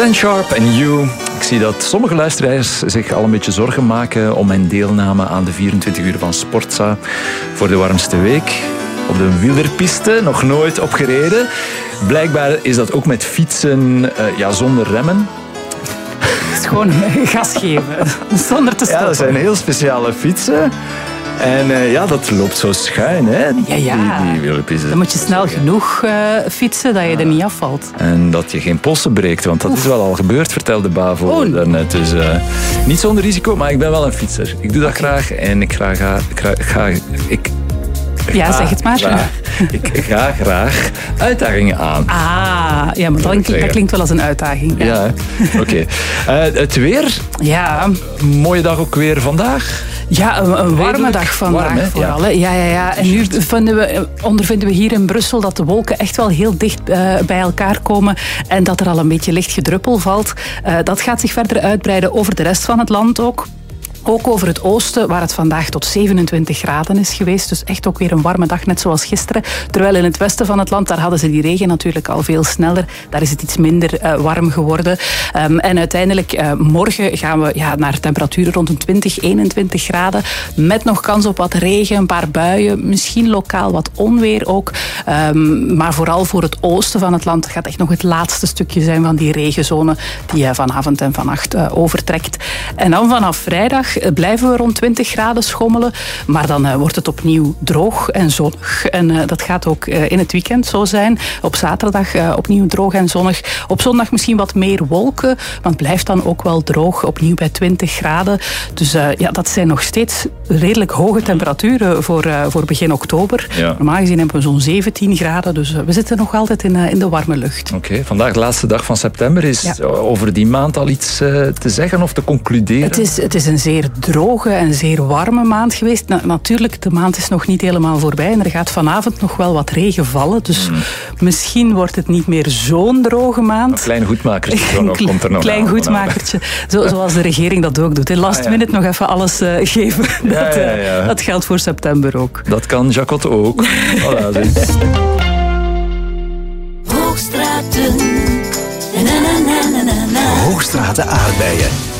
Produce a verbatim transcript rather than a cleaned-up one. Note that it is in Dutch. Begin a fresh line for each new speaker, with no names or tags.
Ten Sharp en You. Ik zie dat sommige luisteraars zich al een beetje zorgen maken om mijn deelname aan de vierentwintig uur van Sportza voor de warmste week. Op de wielerpiste, nog nooit opgereden. Blijkbaar is dat ook met fietsen uh, ja, zonder remmen.
Het is gewoon gas geven, zonder te stoppen.
Ja, dat zijn heel speciale fietsen. En uh, ja, dat loopt zo schuin, hè?
Ja, ja.
Die, die wielerpiste.
Dan moet je snel genoeg uh, fietsen dat je er niet afvalt.
En dat je geen polsen breekt, want dat Oef. is wel al gebeurd, vertelde Bavo oh. daarnet. Dus uh, niet zonder risico, maar ik ben wel een fietser. Ik doe dat okay. graag en ik ga... ga, ga, ga ik,
Ja, zeg het maar.
Graag, ik ga graag uitdagingen aan.
Ah, ja, maar dat, dat klinkt wel als een uitdaging. Ja,
ja oké. Okay. Uh, het weer?
Ja.
Mooie dag ook weer vandaag?
Ja, een, een warme Redelijk dag vandaag warm, vooral. Ja. Ja, ja, ja. En nu vinden we, ondervinden we hier in Brussel dat de wolken echt wel heel dicht uh, bij elkaar komen en dat er al een beetje licht gedruppel valt. Uh, dat gaat zich verder uitbreiden over de rest van het land ook. Ook over het oosten, waar het vandaag tot zevenentwintig graden is geweest. Dus echt ook weer een warme dag, net zoals gisteren. Terwijl in het westen van het land, daar hadden ze die regen natuurlijk al veel sneller. Daar is het iets minder uh, warm geworden. Um, en uiteindelijk, uh, morgen gaan we ja, naar temperaturen rond een twintig, eenentwintig graden. Met nog kans op wat regen, een paar buien. Misschien lokaal wat onweer ook. Um, maar vooral voor het oosten van het land gaat echt nog het laatste stukje zijn van die regenzone die uh, vanavond en vannacht uh, overtrekt. En dan vanaf vrijdag blijven we rond twintig graden schommelen. Maar dan uh, wordt het opnieuw droog en zonnig. En uh, dat gaat ook uh, in het weekend zo zijn. Op zaterdag uh, opnieuw droog en zonnig. Op zondag misschien wat meer wolken. Maar het blijft dan ook wel droog. Opnieuw bij twintig graden. Dus uh, ja, dat zijn nog steeds redelijk hoge temperaturen voor, uh, voor begin oktober. Ja. Normaal gezien hebben we zo'n zeventien graden. Dus uh, we zitten nog altijd in, uh, in de warme lucht.
Oké, okay, vandaag de laatste dag van september. Is ja. over die maand al iets uh, te zeggen of te concluderen?
Het is, het is een zeer droge en zeer warme maand geweest. Na, natuurlijk, de maand is nog niet helemaal voorbij en er gaat vanavond nog wel wat regen vallen. Dus mm. misschien wordt het niet meer zo'n droge maand.
Een klein goedmakertje nog, komt er nog
Een klein goedmakertje, zo, zoals de regering dat ook doet. In last ah, ja. minute nog even alles uh, geven.
Ja,
dat,
ja, ja.
Uh, dat geldt voor september ook.
Dat kan Jacot ook. Voilà,
Hoogstraten. Na, na, na, na, na. Hoogstraten aardbeien.